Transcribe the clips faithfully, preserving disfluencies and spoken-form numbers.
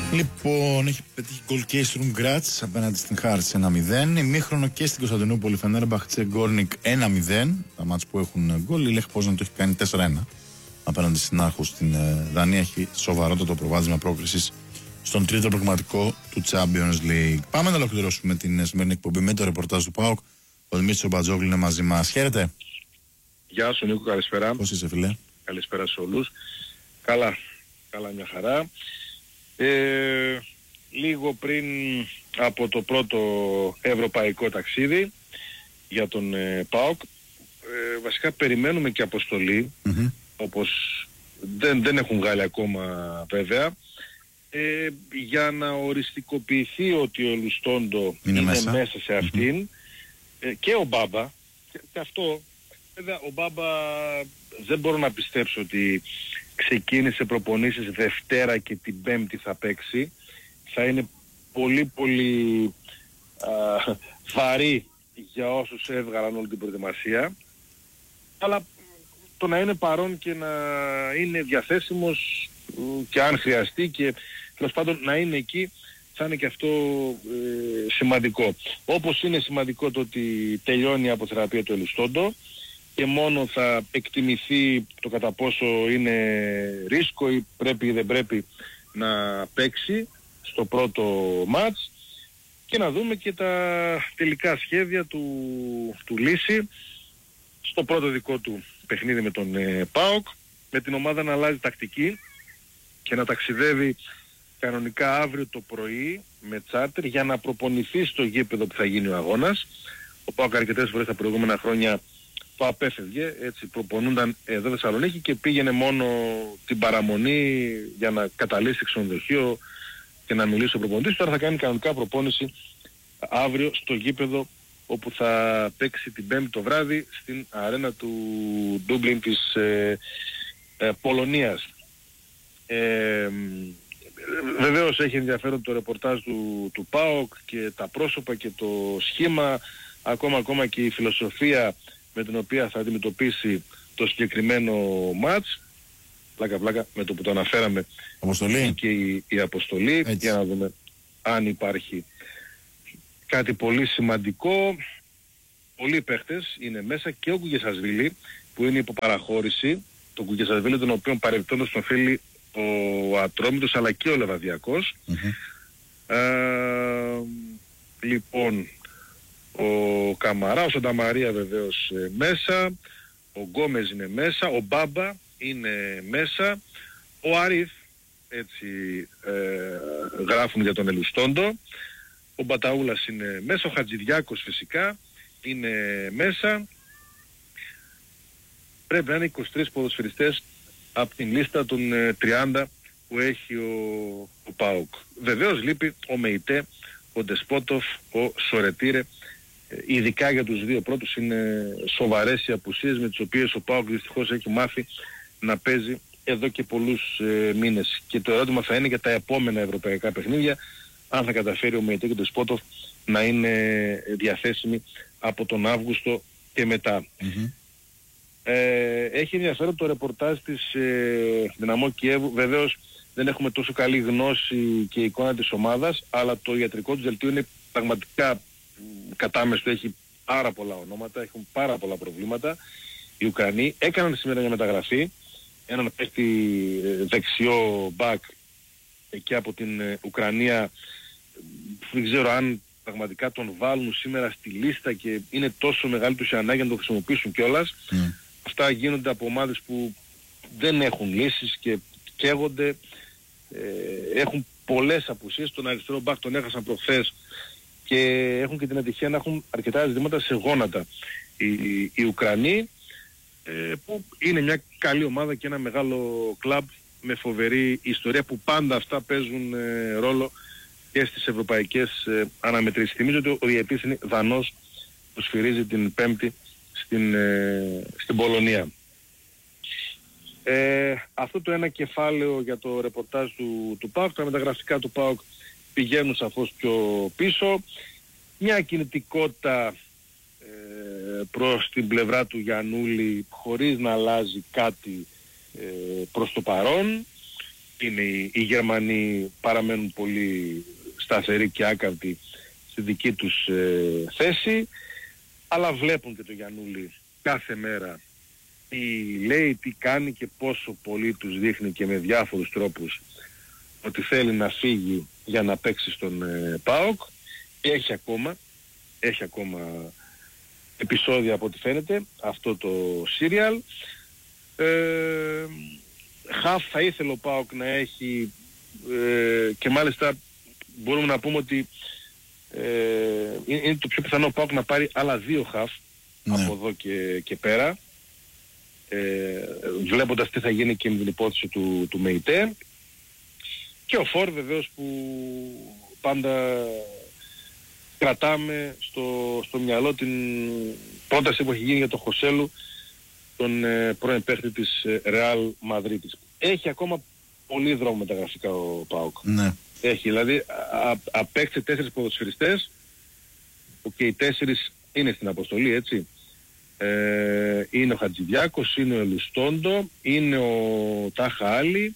Λοιπόν, έχει πετύχει γκολ και η Στρουμ Γκράτς απέναντι στην Χάρτς ένα μηδέν. Ημίχρονο και στην Κωνσταντινούπολη Φενέρμπαχτσε Τσεγκόρνικ ένα μηδέν. Τα μάτς που έχουν γκολ. Η Λέχ Πόζαν το έχει κάνει τέσσερα ένα απέναντι στην Άρχους στην Δανία. Έχει σοβαρότατο προβάδισμα πρόκρισης στον τρίτο πραγματικό του Champions League. Πάμε να ολοκληρώσουμε την σημερινή εκπομπή με το ρεπορτάζ του ΠΑΟΚ. Ο Δημήτρης Μπατζόγλου είναι μαζί μας. Χαίρετε. Γεια σου Νίκο, καλησπέρα. Πώς είσαι φίλε? Καλησπέρα σε όλους. Καλά, καλά μια χαρά. Ε, λίγο πριν από το πρώτο ευρωπαϊκό ταξίδι για τον ε, ΠΑΟΚ, ε, βασικά περιμένουμε και αποστολή, mm-hmm. όπως δεν, δεν έχουν βγάλει ακόμα βέβαια, ε, για να οριστικοποιηθεί ότι ο Λουστόντο είναι, είναι μέσα. μέσα σε αυτήν, mm-hmm. ε, και ο Μπάμπα, και, και αυτό, βέβαια ο Μπάμπα δεν μπορώ να πιστέψω ότι ξεκίνησε προπονήσεις Δευτέρα και την Πέμπτη θα παίξει. Θα είναι πολύ πολύ α, βαρύ για όσους έβγαλαν όλη την προετοιμασία. Αλλά το να είναι παρόν και να είναι διαθέσιμος και αν χρειαστεί και τέλος πάντων να είναι εκεί θα είναι και αυτό ε, σημαντικό. Όπως είναι σημαντικό το ότι τελειώνει η αποθεραπεία του Ελουστόντο και μόνο θα εκτιμηθεί το κατά πόσο είναι ρίσκο ή πρέπει ή δεν πρέπει να παίξει στο πρώτο μάτς και να δούμε και τα τελικά σχέδια του, του Λύση στο πρώτο δικό του παιχνίδι με τον ε, ΠΑΟΚ, με την ομάδα να αλλάζει τακτική και να ταξιδεύει κανονικά αύριο το πρωί με τσάρτερ για να προπονηθεί στο γήπεδο που θα γίνει ο αγώνας. Ο ΠΑΟΚ αρκετές φορές τα προηγούμενα χρόνια το απέφευγε, έτσι προπονούνταν εδώ Θεσσαλονίκη και πήγαινε μόνο την παραμονή για να καταλύσει ξενοδοχείο και να μιλήσει ο προπονητής. Τώρα θα κάνει κανονικά προπόνηση αύριο στο γήπεδο όπου θα παίξει την Πέμπτη το βράδυ στην αρένα του Ντούμπλιν της ε, ε, Πολωνίας. Ε, βεβαίως έχει ενδιαφέρον το ρεπορτάζ του, του ΠΑΟΚ και τα πρόσωπα και το σχήμα, ακόμα ακόμα και η φιλοσοφία με την οποία θα αντιμετωπίσει το συγκεκριμένο μάτς. Πλάκα πλάκα με το που το αναφέραμε αποστολή. Και η, η αποστολή. Έτσι. Για να δούμε αν υπάρχει κάτι πολύ σημαντικό. Πολλοί παίχτες είναι μέσα και ο Κουγκεσασβίλη που είναι υπό παραχώρηση. Το Κουγκεσασβίλη τον οποίο παρεμπιπτόντως τον θέλει ο Ατρόμητος αλλά και ο Λεβαδιακός. Mm-hmm. Ε, λοιπόν, ο Καμαρά, ο Σανταμαρία βεβαίως ε, μέσα, ο Γκόμες είναι μέσα, ο Μπάμπα είναι μέσα, ο Αρίφ, έτσι ε, γράφουν για τον Ελουστόντο, ο Μπαταούλας είναι μέσα, ο Χατζηδιάκος φυσικά είναι μέσα. Πρέπει να είναι είκοσι τρεις ποδοσφαιριστές από την λίστα των ε, τριάντα που έχει ο, ο ΠΑΟΚ. Βεβαίως λείπει ο Μεϊτέ, ο Ντεσπότοφ, ο Σορετήρε. Ειδικά για τους δύο πρώτους είναι σοβαρές οι απουσίες με τις οποίες ο ΠΑΟΚ δυστυχώς έχει μάθει να παίζει εδώ και πολλούς ε, μήνες. Και το ερώτημα θα είναι για τα επόμενα ευρωπαϊκά παιχνίδια αν θα καταφέρει ο Μεϊτέ και το Σπότοφ να είναι διαθέσιμοι από τον Αύγουστο και μετά. Mm-hmm. Ε, έχει ενδιαφέρον το ρεπορτάζ της ε, Δυναμό Κιέβου. Βεβαίως δεν έχουμε τόσο καλή γνώση και εικόνα της ομάδας, αλλά το ιατρικό του δελτίο είναι πραγματικά κατάμεστο, έχει πάρα πολλά ονόματα, έχουν πάρα πολλά προβλήματα. Οι Ουκρανοί έκαναν σήμερα μια μεταγραφή, έναν παίκτη δεξιό μπακ εκεί από την Ουκρανία. Δεν ξέρω αν πραγματικά τον βάλουν σήμερα στη λίστα και είναι τόσο μεγάλη τους η ανάγκη να το χρησιμοποιήσουν κιόλας. Mm. Αυτά γίνονται από ομάδες που δεν έχουν λύσεις και καίγονται, ε, έχουν πολλές απουσίες. Τον αριστερό μπακ τον έχασαν προχθές και έχουν και την ατυχία να έχουν αρκετά ζητήματα σε γόνατα οι, οι Ουκρανοί, ε, που είναι μια καλή ομάδα και ένα μεγάλο κλαμπ με φοβερή ιστορία που πάντα αυτά παίζουν ε, ρόλο και στις ευρωπαϊκές ε, αναμετρήσεις. Θυμίζω ότι ο διαιτητής είναι Δανός που σφυρίζει την Πέμπτη στην, ε, στην Πολωνία. Ε, αυτό το ένα κεφάλαιο για το ρεπορτάζ του, του ΠΑΟΚ. Τα μεταγραφικά του ΠΑΟΚ πηγαίνουν σαφώς πιο πίσω. Μια κινητικότητα ε, προς την πλευρά του Γιαννούλη χωρίς να αλλάζει κάτι ε, προς το παρόν. είναι οι, οι Γερμανοί παραμένουν πολύ σταθεροί και άκαμπτοι στη δική τους ε, θέση, αλλά βλέπουν και το Γιαννούλη κάθε μέρα τι λέει, τι κάνει και πόσο πολύ τους δείχνει και με διάφορους τρόπους ότι θέλει να φύγει για να παίξει στον ε, ΠΑΟΚ. Έχει ακόμα, έχει ακόμα επεισόδια από ό,τι φαίνεται αυτό το σύριαλ. Ε, Χαφ θα ήθελε ο ΠΑΟΚ να έχει ε, και μάλιστα μπορούμε να πούμε ότι ε, είναι το πιο πιθανό ο ΠΑΟΚ να πάρει άλλα δύο χαφ, ναι, από εδώ και, και πέρα, ε, βλέποντας τι θα γίνει και με την υπόθεση του, του ΜΕΙΤΕ, και ο Φορ βεβαίως που πάντα κρατάμε στο, στο μυαλό την πρόταση που έχει γίνει για τον Χωσέλου, τον ε, πρώην παίχτη της Ρεάλ Μαδρίτης. Έχει ακόμα πολύ δρόμο μεταγραφικά ο ΠΑΟΚ. Ναι. Έχει, δηλαδή απέκτησε τέσσερις ποδοσφαιριστές που και οι τέσσερις είναι στην αποστολή, έτσι. Ε, είναι ο Χατζηδιάκος, είναι ο Ελουστόντο, είναι ο Τάχα Άλλη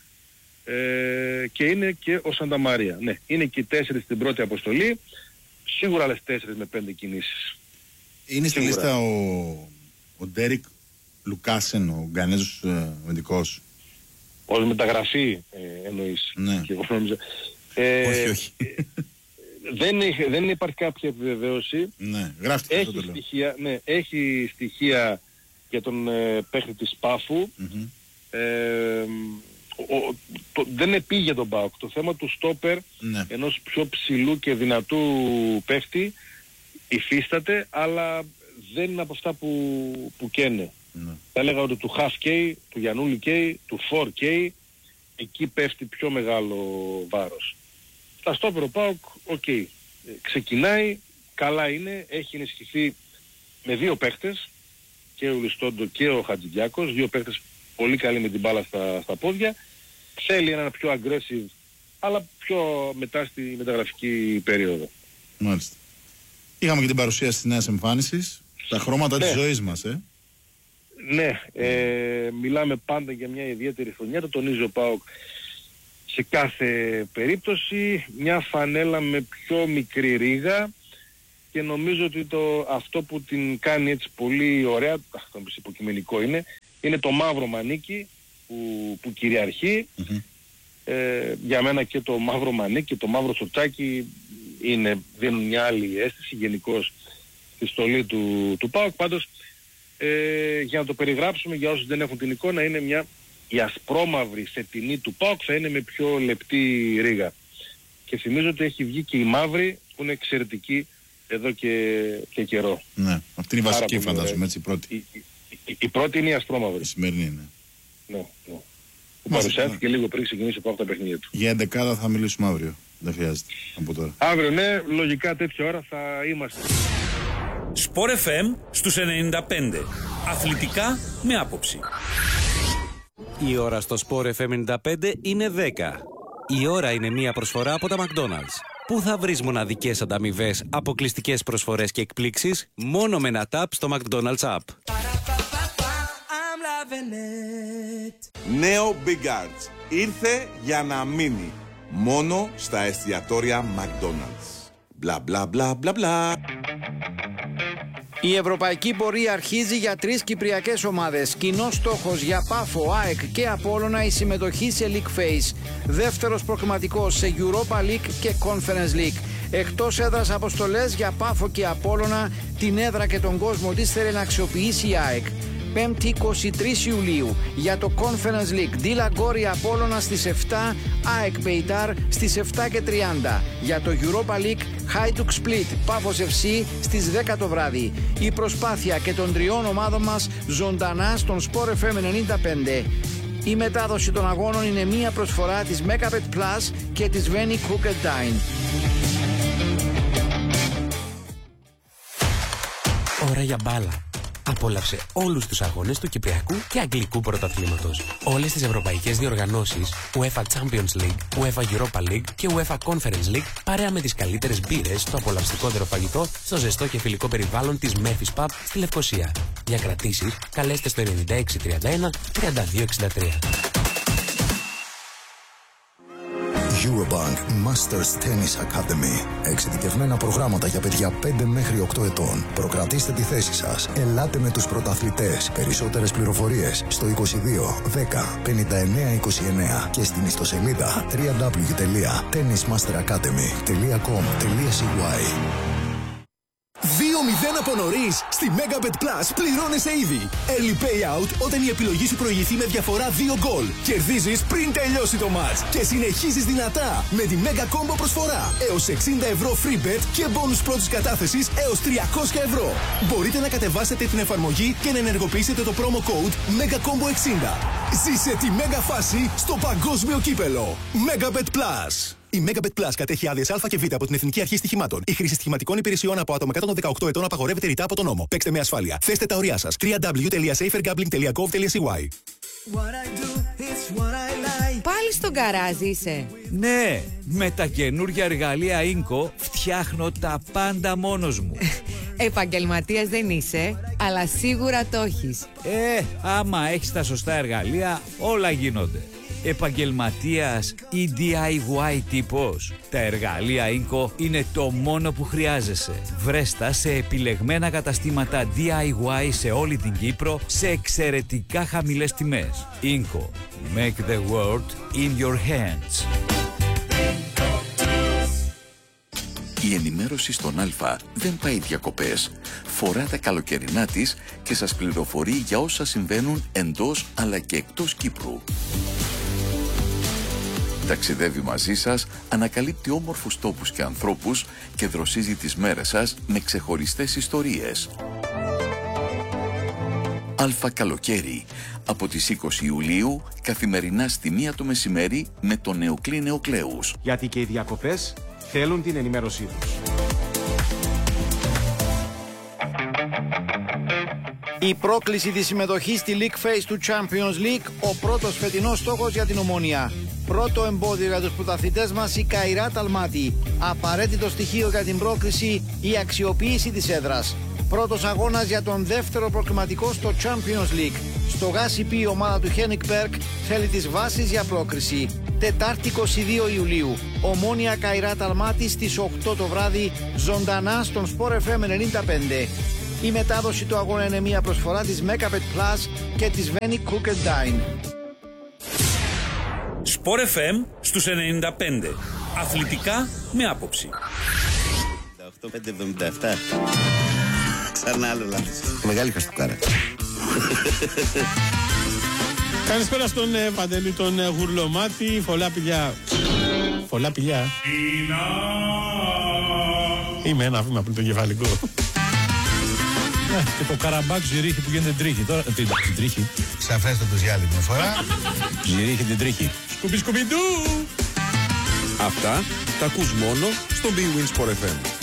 ε, και είναι και ο Σανταμαρία. Ναι, είναι και οι τέσσερις στην πρώτη αποστολή, σίγουρα άλλες τέσσερις με πέντε κινήσεις. Είναι στη λίστα ο, ο Ντέρικ Λουκάσεν, ο Γκανέζος ε, μεντικός. Ως μεταγραφή ε, εννοείς. Ναι. Και εγώ νόμιζα. Ε, όχι, όχι. δεν, έχει, δεν υπάρχει κάποια επιβεβαίωση. Ναι, γράφτηκε έχει αυτό το στοιχεία, ναι, έχει στοιχεία για τον ε, παίχτη της Πάφου. Mm-hmm. Ε, ο, το, δεν επήγε τον ΠΑΟΚ. Το θέμα του στόπερ, ναι, ενός πιο ψηλού και δυνατού παίχτη υφίσταται, αλλά δεν είναι από αυτά που, που καίνε. Ναι. Θα έλεγα ότι του Χαφ καίει, του Γιαννούλη καίει, του Φορ καίει, εκεί πέφτει πιο μεγάλο βάρος. Στα στόπερ ο ΠΑΟΚ, οκ, okay, ξεκινάει, καλά είναι, έχει ενισχυθεί με δύο παίχτες, και ο Λιστόντο και ο Χατζηδιάκος, δύο παίχτες πολύ καλοί με την μπάλα στα, στα πόδια. Θέλει έναν πιο aggressive, αλλά πιο μετά στη μεταγραφική περίοδο. Μάλιστα. Είχαμε και την παρουσίαση της νέας εμφάνισης, τα χρώματα, ναι, της ζωής μας, ε. Ναι, ε, μιλάμε πάντα για μια ιδιαίτερη χρονιά, το τονίζει ο ΠΑΟΚ σε κάθε περίπτωση, μια φανέλα με πιο μικρή ρίγα, και νομίζω ότι το, αυτό που την κάνει έτσι πολύ ωραία, αυτό υποκειμενικό είναι, είναι το μαύρο μανίκι που, που κυριαρχεί. Mm-hmm. Ε, για μένα και το μαύρο μανίκι και το μαύρο σορτσάκι είναι, δίνουν μια άλλη αίσθηση γενικώς στη στολή του, του ΠΑΟΚ. Πάντως ε, για να το περιγράψουμε για όσους δεν έχουν την εικόνα, είναι μια, η ασπρόμαυρη φετινή του ΠΑΟΚ θα είναι με πιο λεπτή ρίγα. Και θυμίζω ότι έχει βγει και η μαύρη που είναι εξαιρετική εδώ και, και καιρό. Ναι, αυτή είναι η βασική, φαντάζομαι, έτσι, η πρώτη. Η, η, η, η πρώτη είναι η ασπρόμαυρη. Η σημερινή είναι. Ναι, ναι. Που παρουσιάστηκε ναι. λίγο πριν ξεκινήσει από αυτά τα παιχνίδια του. Για εντεκάδα θα μιλήσουμε αύριο. Δεν χρειάζεται από τώρα. Αύριο, ναι, λογικά τέτοια ώρα θα είμαστε. Σπορ εφ εμ στους ενενήντα πέντε. Αθλητικά με άποψη. Η ώρα στο Σπορ εφ εμ ενενήντα πέντε είναι δέκα. Η ώρα είναι μία προσφορά από τα McDonald's. Πού θα βρεις μοναδικές ανταμοιβές, αποκλειστικές προσφορές και εκπλήξεις? Μόνο με ένα tap στο McDonald's app. Νέο Big Arts. Ήρθε για να μείνει. Μόνο στα εστιατόρια McDonald's. Μπλα μπλα μπλα μπλα μπλα. Η ευρωπαϊκή πορεία αρχίζει για τρεις κυπριακές ομάδες. Κοινός στόχος για Πάφο, ΑΕΚ και Απόλλωνα η συμμετοχή σε League Phase. Δεύτερος προκριματικός σε Europa League και Conference League. Εκτός έδρας αποστολές για Πάφο και Απόλλωνα, την έδρα και τον κόσμο της θέλει να αξιοποιήσει η ΑΕΚ. πέμπτη εικοστή τρίτη Ιουλίου για το Conference League. Ντίλα Γκόρι Απόλλωνα στις επτά, ΑΕΚ Πεϊτάρ στις επτά και τριάντα. Για το Europa League Hajduk Split Πάφος εφ σι στις δέκα το βράδυ. Η προσπάθεια και των τριών ομάδων μας ζωντανά στον Sport εφ εμ ενενήντα πέντε. Η μετάδοση των αγώνων είναι μία προσφορά της Megabet Plus και της Veni Crooked Dine. Ώρα για μπάλα. Απόλαυσε όλους τους αγώνες του Κυπριακού και Αγγλικού Πρωταθλήματος. Όλες τις ευρωπαϊκές διοργανώσεις, UEFA Champions League, UEFA Europa League και UEFA Conference League, παρέα με τις καλύτερες μπύρες, το απολαυστικότερο φαγητό, στο ζεστό και φιλικό περιβάλλον της Memphis Pub στη Λευκοσία. Για κρατήσεις, καλέστε στο ενενήντα έξι τριάντα ένα τριάντα δύο εξήντα τρία. Eurobank Masters Tennis Academy. Εξειδικευμένα προγράμματα για παιδιά πέντε μέχρι οκτώ ετών. Προκρατήστε τη θέση σας. Ελάτε με τους πρωταθλητές. Περισσότερες πληροφορίες στο είκοσι δύο δέκα πενήντα εννέα είκοσι εννέα και στην ιστοσελίδα double-u double-u double-u τελεία tennis master academy τελεία com τελεία c y. δύο μηδέν από νωρίς. Στη Megabet Plus πληρώνεσαι ήδη. Early payout όταν η επιλογή σου προηγηθεί με διαφορά δύο γκολ. Κερδίζεις πριν τελειώσει το match. Και συνεχίζεις δυνατά με τη Mega Combo προσφορά. Έως εξήντα ευρώ free bet και bonus πρώτης κατάθεσης έως τριακόσια ευρώ. Μπορείτε να κατεβάσετε την εφαρμογή και να ενεργοποιήσετε το promo code MegaCombo εξήντα. Ζήσε τη μέγα φάση στο παγκόσμιο κύπελο. Megabet Plus. Η Megabet Plus κατέχει άδειες Α και Β από την Εθνική Αρχή Στοιχημάτων. Η χρήση στοιχηματικών υπηρεσιών από άτομα κάτω των δεκαοκτώ ετών απαγορεύεται ρητά από τον νόμο. Παίξτε με ασφάλεια. Θέστε τα ωριά σας. double-u double-u double-u τελεία safergambling τελεία gov τελεία c y. Πάλι στον γκαράζ είσαι? Ναι, με τα καινούργια εργαλεία Ίνκο φτιάχνω τα πάντα μόνος μου. Επαγγελματίας δεν είσαι, αλλά σίγουρα το έχεις. Ε, άμα έχεις τα σωστά εργαλεία, όλα γίνονται. Επαγγελματίας ή ντι άι γουάι τύπος. Τα εργαλεία Ίνκο είναι το μόνο που χρειάζεσαι. Βρέστα σε επιλεγμένα καταστήματα ντι άι γουάι σε όλη την Κύπρο σε εξαιρετικά χαμηλές τιμές. Ίνκο. Make the world in your hands. Η ενημέρωση στον Α δεν πάει διακοπές. Φορά τα καλοκαιρινά της και σας πληροφορεί για όσα συμβαίνουν εντός αλλά και εκτός Κύπρου. Ταξιδεύει μαζί σας, ανακαλύπτει όμορφους τόπους και ανθρώπους και δροσίζει τις μέρες σας με ξεχωριστές ιστορίες. Α Καλοκαίρι, από τις είκοσι Ιουλίου, καθημερινά στη μία το μεσημέρι με τον Νεοκλή Νεοκλέους. Γιατί και οι διακοπές θέλουν την ενημέρωσή τους. Η πρόκληση της συμμετοχής στη League Phase του Champions League, ο πρώτος φετινός στόχος για την Ομόνοια. Πρώτο εμπόδιο για τους πρωταθλητές μας η Καϊράτ Αλμάτι. Απαραίτητο στοιχείο για την πρόκριση η αξιοποίηση της έδρας. Πρώτος αγώνας για τον δεύτερο προκριματικό στο Champions League. Στο Γάσι Πι η ομάδα του Χένικ Μπέρκ θέλει τις βάσεις για πρόκριση. Τετάρτη είκοσι δύο Ιουλίου. Ομόνοια Καϊράτ Αλμάτι στις οκτώ το βράδυ, ζωντανά στον Sport εφ εμ ενενήντα πέντε. Η μετάδοση του αγώνα είναι μια προσφορά της Megabet Plus και της Veni Cook and Dine. Sport εφ εμ στους ενενήντα πέντε. Αθλητικά με άποψη. οκτώ πέντε εβδομήντα επτά. Ξανά άλλο λάθος. Μεγάλη χαστούκάρα. Καλησπέρα στον ε, Παντελή, τον ε, Γουρλωμάτη. Φωλά πηλιά. Φωλά πηλιά. Είμαι ένα βήμα πριν το κεφαλικό. Και το Καραμπάκ Ζηρίχη που γίνεται τρίχη. Τώρα την τρίχη. Σαφέστατος για άλλη μια φορά. Ζηρίχη την τρίχη. Σκουμπι σκουμπιντού. Αυτά τα ακούς μόνο στο Big Win Sport εφ εμ.